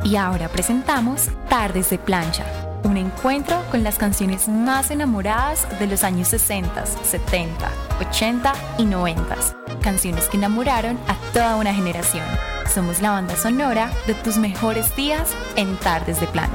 Y ahora presentamos Tardes de Plancha, un encuentro con las canciones más enamoradas de los años 60, 70, 80 y 90. Canciones que enamoraron a toda una generación. Somos la banda sonora de tus mejores días en Tardes de Plancha.